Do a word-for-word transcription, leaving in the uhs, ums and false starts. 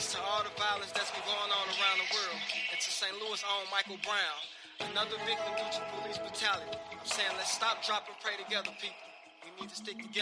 to all the violence that's been going on around the world, and to Saint Louis' own Michael Brown, another victim due to police brutality. I'm saying let's stop, drop, and pray together, people. We need to stick together.